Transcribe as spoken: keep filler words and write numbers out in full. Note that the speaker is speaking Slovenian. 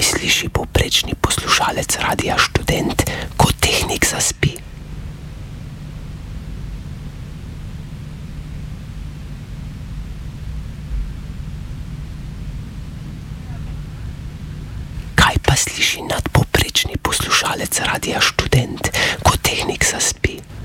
Kaj sliši povprečni poslušalec Radia Študent, ko tehnik zaspi? Kaj pa sliši nadpovprečni poslušalec Radia Študent, ko tehnik zaspi?